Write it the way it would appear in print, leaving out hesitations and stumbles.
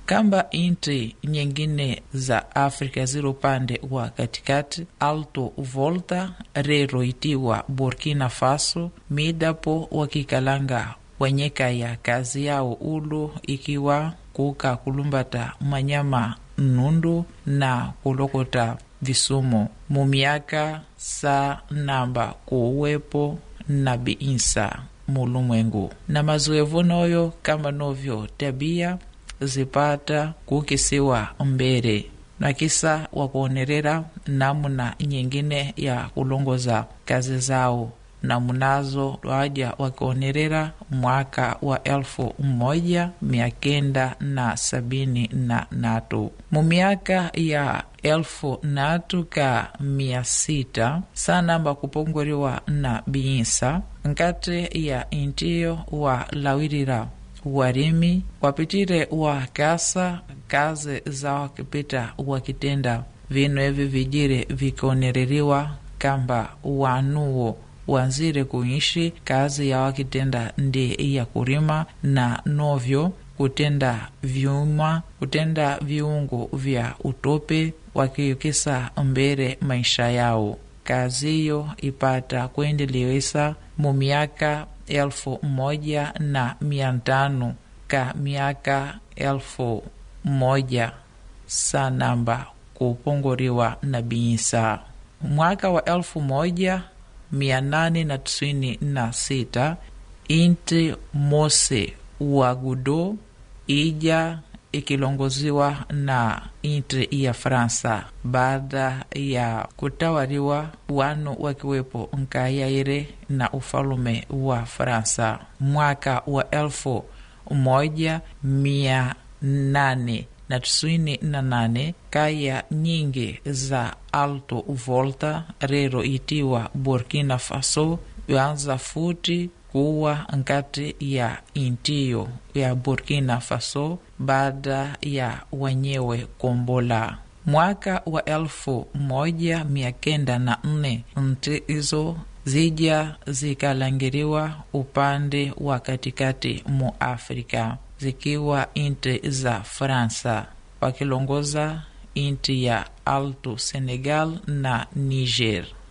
Kamba inti nyingine za Afrika ziri upande wa katikati, Alto Volta rero itiwa Burkina Faso, midapo wakikalanga wanyeka ya kazi yao ulu ikiwa kuka kulumbata manyama nundu na kulokota visumo mumiaka sa namba kuwepo na biinsa mulumwengu na mazoevu noyo kama novyo tabia zipata kukisiwa mbere na kisa wakuonerera namuna nyingine ya kulongoza kazi zao na munazo waja wakionerera mwaka wa 1973. Mumiaka ya 1900 sanamba kupongoriwa na biinsa nkate ya intiyo wa lawirira warimi wapitire wa kasa kazi za wakipita wakitenda vino evi vijire vikonereriwa kamba wanuo wanzire kuishi kazi ya wakitenda ndi ya kurima na novyo kutenda vyuma kutenda viungo vya utope wakiyukisa mbere maisha yao. Kazi hiyo ipata kuendelewesa mu miaka 1500 ka miaka 1000 sanamba kupongoriwa na biinsa. Mwaka wa 1896 inti Mose wa Gudo ija ikilongoziwa na inti ya Fransa baada ya kutawaliwa wanu wakiwepo nkayaire na ufalume wa Fransa. Mwaka wa 1898 kaya nyingi za Alto Volta rero itiwa Burkina Faso yanza futi kuwa nkati ya intiyo ya Burkina Faso baada ya wenyewe kombola. Mwaka wa 1904 nti hizo zija zikalangiriwa upande wa katikati mu Afrika zikiwa inti za Fransa wakilongoza inti ya Alto Senegal na Niger.